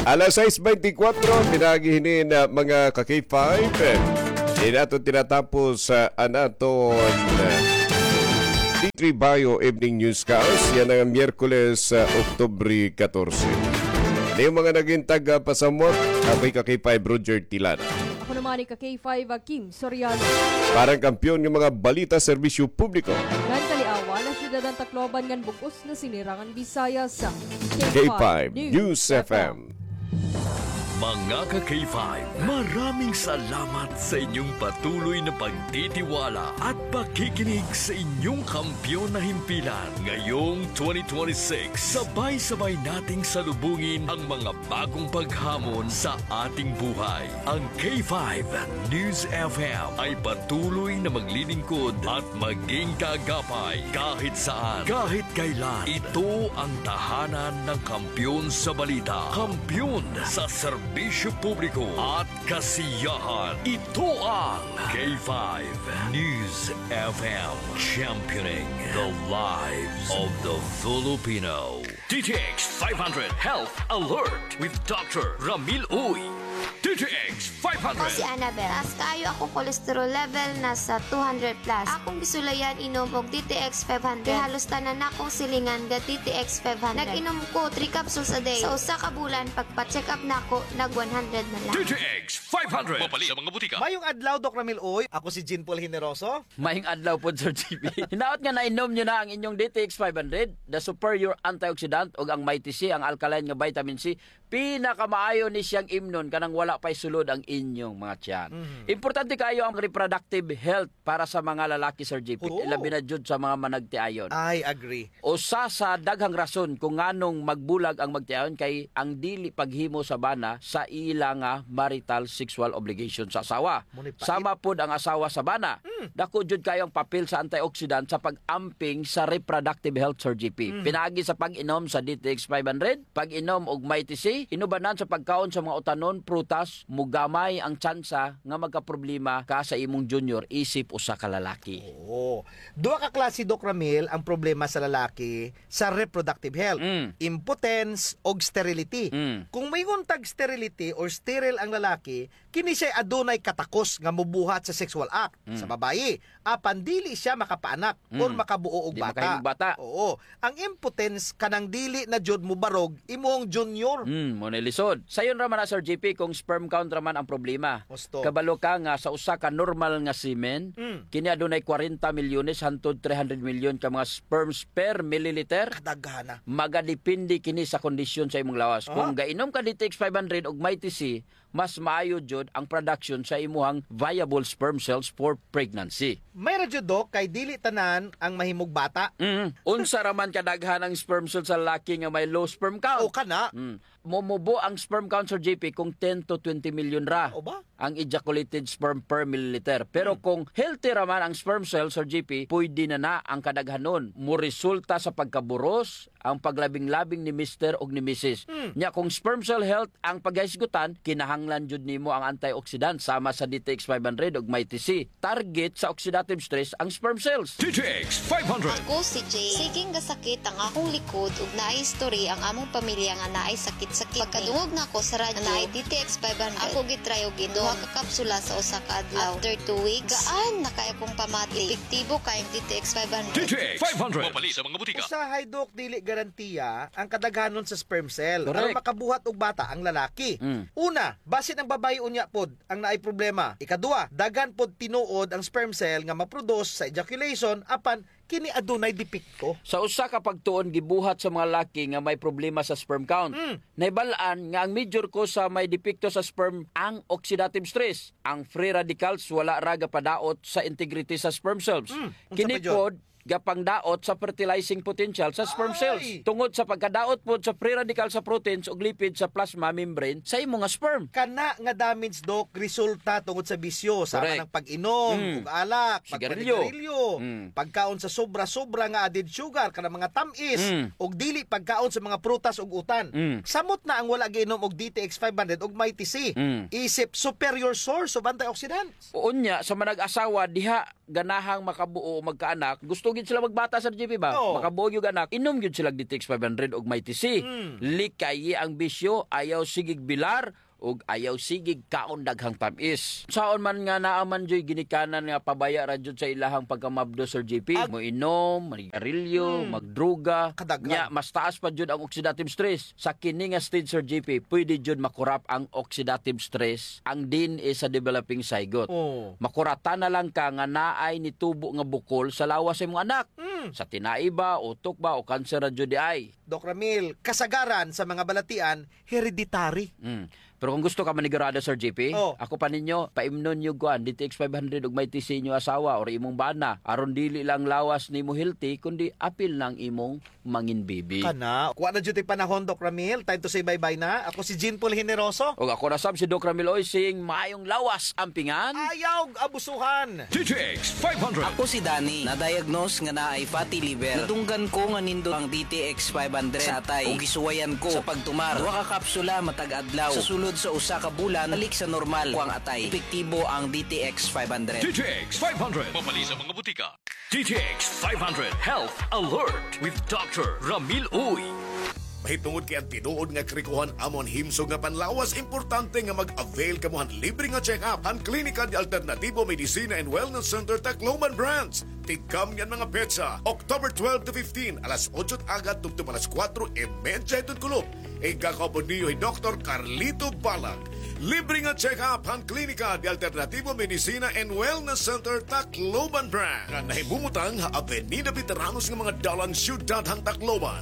Alas 6:24, pinagihinin na mga ka-K5. Di nato tinatapos sa anaton D3 Bio Evening Newscast. Yan ang Miyerkules, Oktubre 14. Yung mga naging taga-pasamot, ako'y ka-K5 Roger Tilana. Ako naman ni ka-K5 Kim Soriano. Parang kampyon yung mga balita serbisyo publiko. Ngan kaliawa na syudad ng Tacloban ngan bukos na sinirangan Bisaya sa K5 News FM. Mga ka-K5, maraming salamat sa inyong patuloy na pagtitiwala at pakikinig sa inyong kampyon na himpilan. Ngayong 2026, sabay-sabay nating salubungin ang mga bagong paghamon sa ating buhay. Ang K5 News FM ay patuloy na maglilingkod at maging kaagapay kahit saan, kahit kailan. Ito ang tahanan ng kampyon sa balita, kampyon sa serbisyo publiko at kasiyahan. Ito ang K5 News FM, championing the lives of the Filipino. DTX 500 Health Alert with Dr. Ramil Uy. DTX 500. Ako si Annabel. Taas kayo ako cholesterol level nasa 200 plus. Akong bisulayan inom og DTX 500. Halos tanan akong silingan ga DTX 500. Nag-inom ko 3 capsules a day. Sa usa ka bulan pagpa-check up nako nag 100 na lang. DTX 500. Mapalit sa mga butika. Mayong adlaw, Doc Ramil Uy. Ako si Jean Paul Generoso. Maying adlaw po, Sir GB. Hinaot nga nainom nyo na ang inyong DTX 500, the superior antioxidant o ang Mighty C, ang alkaline nga vitamin C. Pinakamaayo ni siyang imnon kanang wala pa'y sulod ang inyong mga tiyan. Importante kayo ang reproductive health para sa mga lalaki, Sir JP. Oo. Labi na jud sa mga managtiayon. I agree. Usa sa daghang rason kung nganong magbulag ang magtiayon kay ang dili paghimo sa bana sa ilang marital sexual obligation sa asawa. Munipait. Sama pod ang asawa sa bana. Dako jud kayo ang papel sa antioxidant sa pag-amping sa reproductive health, Sir JP. Pinagi sa pag-inom sa DTX 500, pag-inom og Mighty C, inubanan sa pagkaon sa mga utanon, prutas, mugamay ang tsansa nga magkaproblema ka sa imong junior isip usa ka lalaki. Oo. Duha ka klase, Doc Ramil, ang problema sa lalaki sa reproductive health. Impotence o sterility. Kung may untag sterility or sterile ang lalaki, kini siya adunay katakos nga mubuhat sa sexual act. Sa babayi, apan dili siya makapaanak or makabuo og Di bata. makahimong bata. Oo. Ang impotence kanang dili na jud mo barog imong junior. Mo nilisod. Sayon raman na, Sir JP, kung sperm count raman ang problema. Gusto. Kabalo ka nga sa usa ka normal nga semen, kini adunay 40 milyones hangtod 300 milyon ka mga sperms per milliliter. Kadagana. Magadepende kini sa kondisyon sa imong lawas. Kung gainom ka DTX 500 og Mighty C, mas maayo jud ang production sa imuhang viable sperm cells for pregnancy. May radyo, Doc, kay dili tanan ang mahimog bata. Unsa raman kadaghan ang sperm cells sa lalaki nga may low sperm count? O kana. Momubo ang sperm count, Sir JP, kung 10 to 20 million ra O ba? ang ejaculated sperm per milliliter. Pero kung healthy raman ang sperm cell, Sir JP, pwede na ang kadaghanon. Muresulta sa pagkaburos ang paglabing-labing ni Mr. o ni Mrs. Nya kung sperm cell health ang paghisgutan, kinahanglan jud nimo ang antioxidant sama sa DTX 500 ug Mighty C. Target sa oxidative stress ang sperm cells. DTX 500. Ako si Jay. Siging gasakit ang akong likod ug naay history ang among pamilya nga naay sakit-sakit. Pagkadungog na ako sa radyo, naay DTX 500. Ako gitry og duha ka kapsula sa usa ka adlaw. After 2 weeks, gaan na kay akong pamati. Epektibo kayong DTX 500. DTX 500. Mapalit sa mga butika. Usahay, Doc, dili garantiya ang kadaghanon sa sperm cell. Correct. Aron makabuhat og bata ang lalaki. Una, basin ang babae unya pod ang naay problema. Ikaduha, dagan pod tinuod ang sperm cell nga maproduce sa ejaculation apan kini adunay depekto. Sa usa ka pagtuon gibuhat sa mga laki nga may problema sa sperm count. Naibalaan nga ang major cause sa may depekto sa sperm ang oxidative stress. Ang free radicals wala ra gapadaot sa integrity sa sperm cells. Unsa Kini pa jud? pod gapangdaot sa fertilizing potential sa sperm cells. Tungod sa pagkadaot pod sa free radical sa proteins ug lipid sa plasma membrane sa imong nga sperm. Kana nga damage, Doc, resulta tungod sa bisyo sama Correct. ng pag-inom ug alak, Sigarilyo. pagpanigarilyo, pagkaon sa sobra-sobra nga added sugar kana mga tamis ug dili pagkaon sa mga prutas ug utan. Samot na ang wala giinom og DTX 500 ug Mighty C. Isip superior source of antioxidants. Unya sa manag-asawa diha ganahang makabuo o magkaanak, gusto gid sila magbata sa GP ba? Oo. Makabuog yung anak. Inom gid sila DTX 500 og may TC. Likay ang bisyo, ayaw sigig bilar ug ayaw sigig kaon daghang tamis. Saon man nga naaman joy ginikanan nga pabaya ra jud sa ilahang pagkamabdo Sir JP. Mo inom, manigarilyo, magdruga. Kadaghan. Nya mas taas pa jud ang oxidative stress. Sa kini nga stage Sir JP, pwede jud makurap ang oxidative stress ang DNA sa developing zygote. Oh. Makurata na lang ka nga naay ni tubo nga bukol sa lawas sa imong anak. Sa tinai ba, utok ba, o kanser ra jud di ay. Doc Ramil, kasagaran sa mga balatian, hereditary. Pero kung gusto ka manigurado Sir JP, Oh. ako pa ninyo, paimnon nyo kuan, DTX 500 ug may TC inyo asawa or imong bana. Aron dili lang lawas nimo healthy, kundi apil ng imong mangin baby. Kana, kuha na dyan panahon, Doc Ramil. Time to say bye-bye na. Ako si Jean Paul Generoso. O ako na sab si Doc Ramiloy sing maayong lawas ampingan. Ayaw abusuhan. DTX 500. Ako si Danny, na-diagnose nga na ay fatty liver. Nadunggan ko nga nindo ang DTX 500 sa atay. Ug gisuwayan ko sa pagtumar. Duha ka kapsula matag adlaw. Sa sulod sa usa ka bulan, balik sa normal ko ang atay. Epektibo ang DTX 500. DTX 500. Mapali sa mga butika. DTX 500 Health Alert with Dr. Ramil Uy. Mahitungod kay ang tinuod nga krikuhan amon himsog nga panlawas, importante nga mag-avail kamuhan libre nga check-up han Klinika de Alternativo Medicina and Wellness Center Tacloban Branch. Tigkam yan mga petsa, October 12 to 15, alas 8 agad tugtong alas 4:30 itong kulop. Igakapon niyo ay Dr. Carlito Balag. Libre nga check-up han Klinika de Alternativo Medicina and Wellness Center Tacloban Branch. Nga nahimumutang ha Avenida Veteranos nga mga dalang syudad han Tacloban.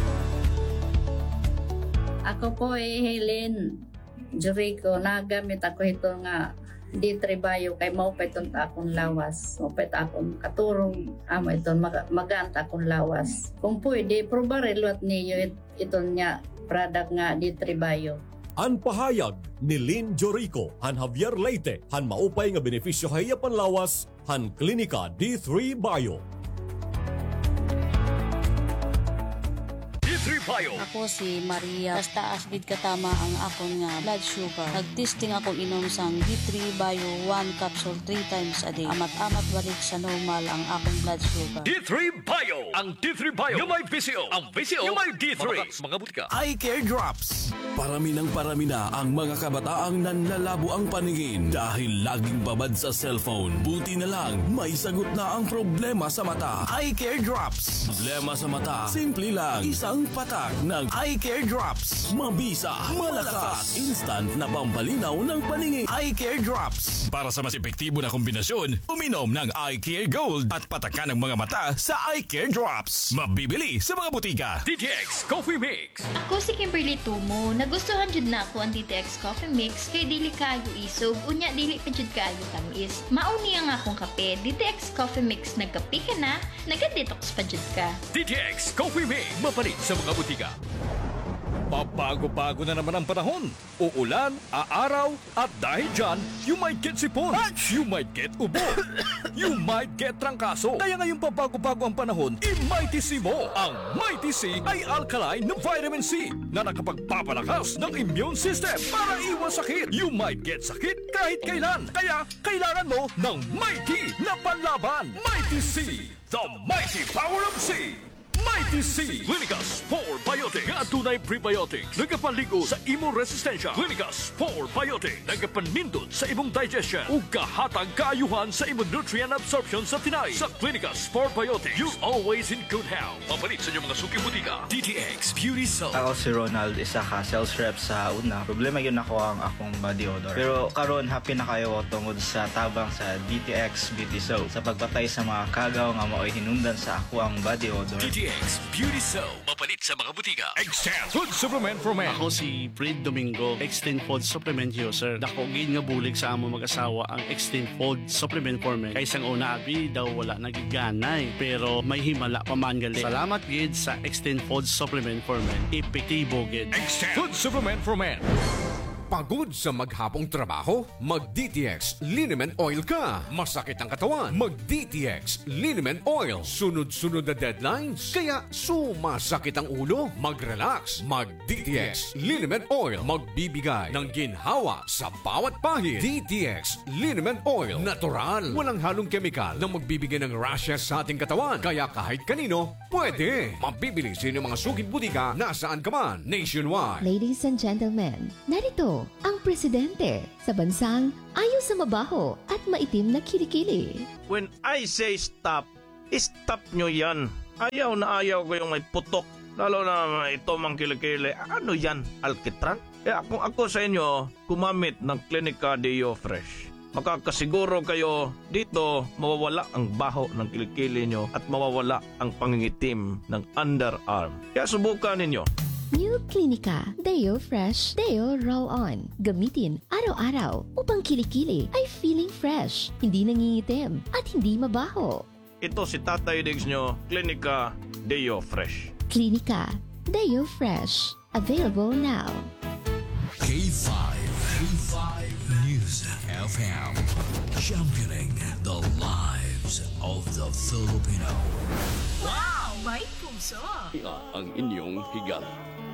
Ako po Helen Jericho, nagamit ako ito nga D3 Bio kay maupay itong akong lawas. Maupay akong katurong amo ito, maganta akong lawas. Kung pwede, probarelot niyo itong nga product nga D3 Bio. An pahayag ni Lynn Jorico, han Javier Leite, han maupay nga benepisyo kay panlawas, han Klinika D3 Bio. D3 Bio. Ako si Maria. Taas gid katama ang akon nga blood sugar. Nagtesting ako inom sang D3 Bio 1 capsule 3 times a day. Amat-amat balik sa normal ang akong blood sugar. D3 Bio. Ang D3 Bio yung may VCO. Ang VCO yung may D3. Mga butika. Eye Care Drops. Parami na ang mga kabataang nanlalabo ang paningin dahil laging babad sa cellphone. Buti na lang, may sagot na ang problema sa mata. Eye Care Drops. Problema sa mata, simple lang. Isang patak ng Eye Care Drops. Mabisa, malakas, instant na pampalinaw ng paningin. Eye Care Drops. Para sa mas epektibo na kombinasyon, uminom ng Eye Care Gold at patakan ng mga mata sa Eye Care Drops. Mabibili sa mga butika. DTX Coffee Mix. Ako si Kimberly Tumo. Nagustuhan jud na ako ang DTX Coffee Mix kay dili kaayo isog, unya dili pa jud kaayo tamis. Mauni ang akong kape, DTX Coffee Mix. Nagkape ka na, naga-detox pa jud ka. DTX Coffee Mix. Mapalit sa mga butika. Pabago-bago na naman ang panahon. Uulan, aaraw, at dahil dyan, you might get sipon, you might get ubo, you might get trangkaso. Kaya ngayong pabago-bago ang panahon, i-Mighty C mo. Ang Mighty C ay alkaline na vitamin C na nakapagpapalakas ng immune system para iwas sakit. You might get sakit kahit kailan. Kaya kailangan mo ng Mighty na panlaban. Mighty C, the mighty power of C. Mighty C. Clinicas Spore Biotic. Nga tunay prebiotics. Nagapaligo sa imo resistensya. Clinicas Spore Biotic. Nagapanindot sa imong digestion. Ug kahatag kaayuhan sa imong nutrient absorption sa tinay. Sa Clinicas Spore Biotic. You always in good health. Mapalit sa inyong mga suki butika. DTX Beauty Soap. Ako si Ronald, isa ka sales rep sa una. Problema yun ako ang akong body odor. Pero karon happy na kayo tungod sa tabang sa DTX Beauty Soap. Sa pagpatay sa mga kagaw nga mao'y hinundan sa ako ang body odor. DTX Beauty Soap. Mapalit sa mga butika. Extend Food Supplement for Men. Ako si Fred Domingo, Extend Food Supplement user. Dakogin nga bulig sa amo mag-asawa ang Extend Food Supplement for Men. Kaysang una abi daw wala nagiganay, pero may himala pa man gali. Salamat gid sa Extend Food Supplement for Men. Epektibo gid. Extend Food Supplement for Men. Pagod sa maghapong trabaho? Mag-DTX Liniment Oil ka. Masakit ang katawan? Mag-DTX Liniment Oil. Sunod-sunod na deadlines? Kaya sumasakit ang ulo? Mag-relax. Mag-DTX Liniment Oil. Magbibigay ng ginhawa sa bawat pahid. DTX Liniment Oil. Natural. Walang halong kemikal na magbibigay ng rashes sa ating katawan. Kaya kahit kanino, pwede. Mabibili sa inyong mga sugid butika nasaan ka man. Nationwide. Ladies and gentlemen, narito ang presidente sa bansang ayaw sa mabaho at maitim na kilikili. When I say stop, stop nyo yan. Ayaw na ayaw ko yung may putok. Lalo na ito mang kilikili. Ano yan? Alkitran? Kaya kung ako sa inyo, gumamit ng Clinica Deo Fresh. Makakasiguro kayo dito mawawala ang baho ng kilikili nyo at mawawala ang pangingitim ng underarm. Kaya subukan ninyo. New Clinica Deo Fresh Deo Roll-On. Gamitin araw-araw upang kilikili ay feeling fresh, hindi nangingitim at hindi mabaho. Ito si Tatay Diggs nyo, Clinica Deo Fresh. Clinica Deo Fresh. Available now. K5 News FM. Championing the lives of the Filipino. Wow! May puso! Ang inyong higal.